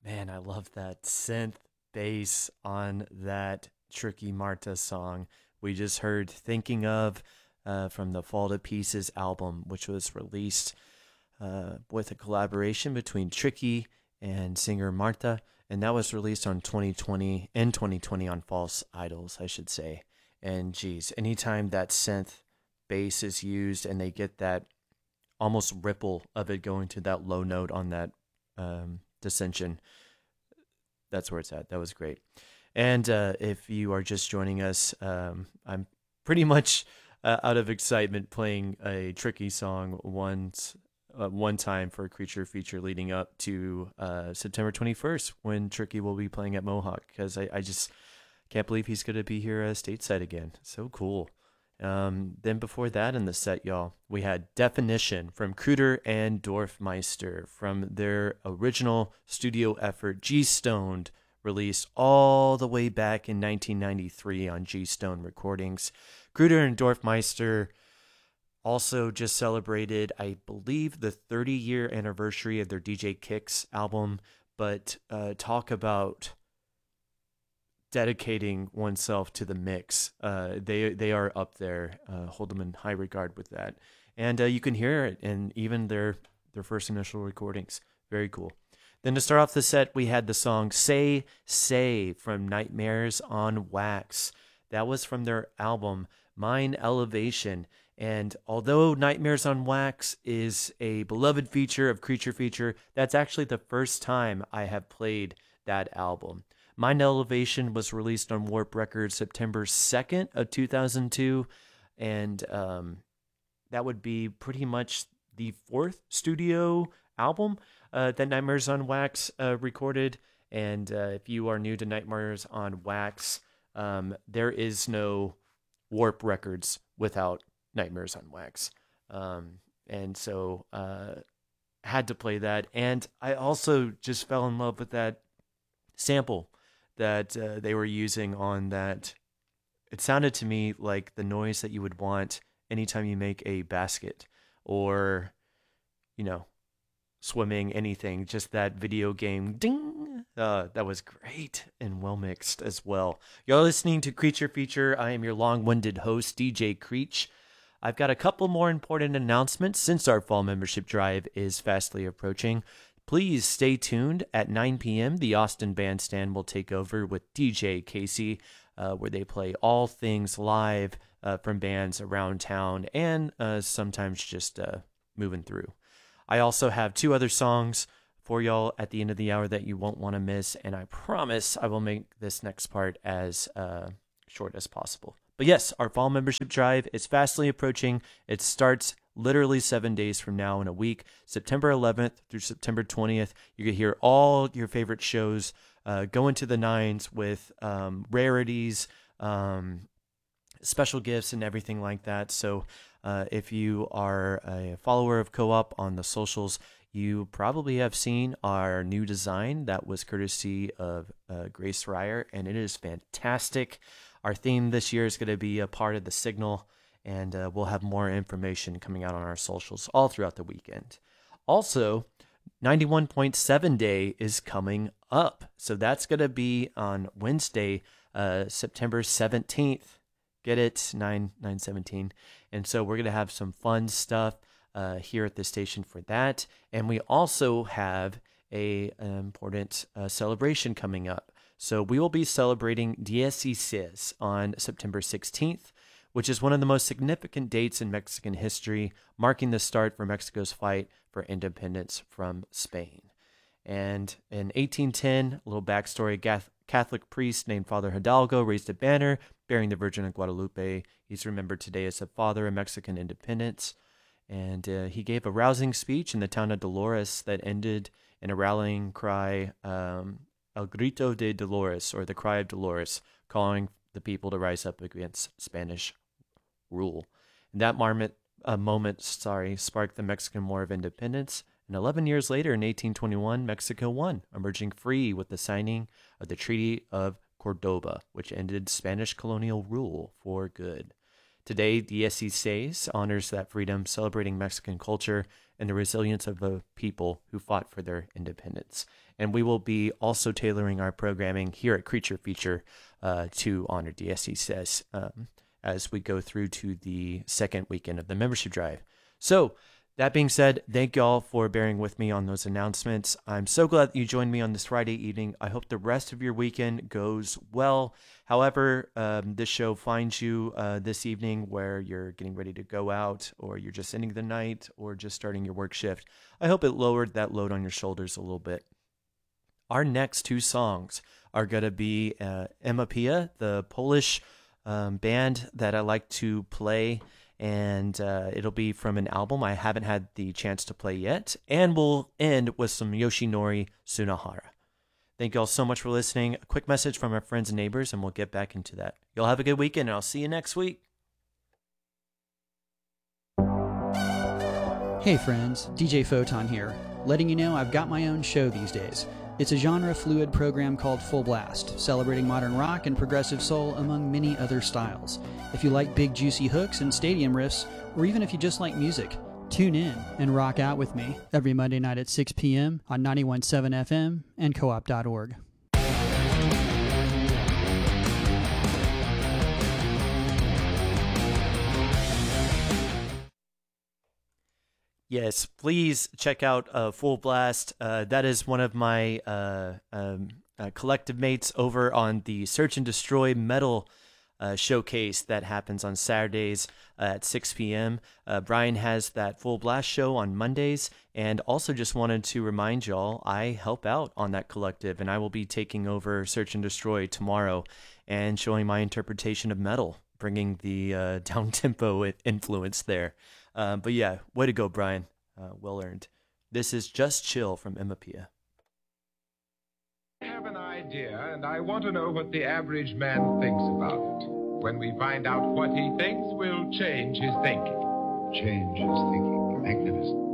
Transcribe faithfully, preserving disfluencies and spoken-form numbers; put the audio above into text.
Man, I love that synth bass on that Tricky Marta song. We just heard Thinking of uh, from the Fall to Pieces album, which was released uh, with a collaboration between Tricky and singer Marta. And that was released on twenty twenty, in twenty twenty on False Idols, I should say. And geez, anytime that synth bass is used and they get that almost ripple of it going to that low note on that um, dissension, that's where it's at. That was great. And uh, if you are just joining us, um, I'm pretty much uh, out of excitement playing a tricky song once, uh, one time for a Creature feature leading up to uh, September twenty-first when Tricky will be playing at Mohawk because I, I just can't believe he's going to be here uh, stateside again. So cool. Um, then before that in the set, y'all, we had Definition from Kruder and Dorfmeister from their original studio effort, G Stoned, released all the way back in nineteen ninety-three on G Stone Recordings. Kruder and Dorfmeister also just celebrated, I believe, the thirty-year anniversary of their D J Kicks album, but uh, talk about dedicating oneself to the mix. Uh, they they are up there. Uh, hold them in high regard with that, and uh, you can hear it in even their their first initial recordings. Very cool. Then to start off the set, we had the song "Say Say" from Nightmares on Wax. That was from their album Mind Elevation. And although Nightmares on Wax is a beloved feature of Creature Feature, that's actually the first time I have played that album. Mind Elevation was released on Warp Records September second of two thousand two, and um, that would be pretty much the fourth studio album uh, that Nightmares on Wax uh, recorded. And uh, if you are new to Nightmares on Wax, um, there is no Warp Records without Nightmares on Wax. Um, and so uh, had to play that. And I also just fell in love with that sample that uh, they were using on that. It sounded to me like the noise that you would want anytime you make a basket or, you know, swimming, anything, just that video game ding. Uh, that was great and well mixed as well. You're listening to Creature Feature. I am your long-winded host, D J Creech. I've got a couple more important announcements since our fall membership drive is fastly approaching. Please stay tuned. At nine p.m., the Austin Bandstand will take over with D J Casey, uh, where they play all things live uh, from bands around town and uh, sometimes just uh, moving through. I also have two other songs for y'all at the end of the hour that you won't want to miss, and I promise I will make this next part as uh, short as possible. But yes, our fall membership drive is fastly approaching. It starts literally seven days from now in a week, September eleventh through September twentieth. You can hear all your favorite shows uh, go into the nines with um, rarities, um, special gifts, and everything like that. So uh, if you are a follower of Co-op on the socials, you probably have seen our new design that was courtesy of uh, Grace Ryer, and it is fantastic. Our theme this year is going to be a part of the Signal, and uh, we'll have more information coming out on our socials all throughout the weekend. Also, ninety-one point seven Day is coming up. So that's going to be on Wednesday, uh, September seventeenth. Get it? nine nine seventeen. And so we're going to have some fun stuff uh, here at the station for that. And we also have a, an important uh, celebration coming up. So we will be celebrating dieciséis on September sixteenth, which is one of the most significant dates in Mexican history, marking the start for Mexico's fight for independence from Spain. And in eighteen ten, a little backstory, a Catholic priest named Father Hidalgo raised a banner bearing the Virgin of Guadalupe. He's remembered today as the father of Mexican independence. And uh, he gave a rousing speech in the town of Dolores that ended in a rallying cry, um, El Grito de Dolores, or the Cry of Dolores, calling the people to rise up against Spanish rule. And that moment, uh, moment sorry, sparked the Mexican War of Independence. And eleven years later, in eighteen twenty-one, Mexico won, emerging free with the signing of the Treaty of Cordoba, which ended Spanish colonial rule for good. Today, dieciséis honors that freedom, celebrating Mexican culture and the resilience of the people who fought for their independence. And we will be also tailoring our programming here at Creature Feature uh, to honor D S C S S um, as we go through to the second weekend of the membership drive. So that being said, thank y'all for bearing with me on those announcements. I'm so glad that you joined me on this Friday evening. I hope the rest of your weekend goes well. However, um, this show finds you uh, this evening where you're getting ready to go out, or you're just ending the night, or just starting your work shift. I hope it lowered that load on your shoulders a little bit. Our next two songs are going to be uh, Emma Pia, the Polish um, band that I like to play, and uh, it'll be from an album I haven't had the chance to play yet, and we'll end with some Yoshinori Tsunohara. Thank you all so much for listening. A quick message from our friends and neighbors, and we'll get back into that. Y'all have a good weekend, and I'll see you next week. Hey friends, D J Photon here, letting you know I've got my own show these days. It's a genre-fluid program called Full Blast, celebrating modern rock and progressive soul among many other styles. If you like big juicy hooks and stadium riffs, or even if you just like music, tune in and rock out with me every Monday night at six p.m. on ninety-one point seven F M and co op dot org. Yes, please check out uh, Full Blast. Uh, that is one of my uh, um, uh, collective mates over on the Search and Destroy Metal uh, showcase that happens on Saturdays uh, at six p.m. Uh, Brian has that Full Blast show on Mondays, and also just wanted to remind y'all I help out on that collective, and I will be taking over Search and Destroy tomorrow and showing my interpretation of metal, bringing the uh, down-tempo influence there. Uh, but yeah, way to go, Brian. Uh, well earned. This is Just Chill from Emma Pia. I have an idea, and I want to know what the average man thinks about it. When we find out what he thinks, we'll change his thinking. Change his thinking. Magnificent.